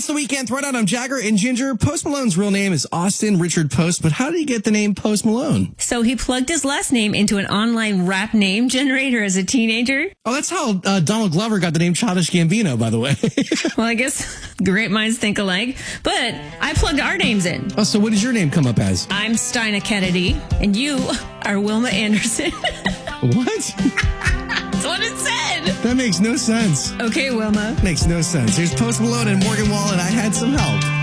the weekend throwdown. I'm Jagger and Ginger. Post Malone's real name is Austin Richard Post, but how did he get the name Post Malone? So he plugged his last name into an online rap name generator as a teenager. Oh, that's how Donald Glover got the name Childish Gambino, by the way. Well, I guess great minds think alike. But I plugged our names in. Oh, so what does your name come up as? I'm Steina Kennedy, and you are Wilma Anderson. What? That's what it said. That makes no sense. Okay, Wilma. Makes no sense. Here's Post Malone and Morgan Wallen. I had some help.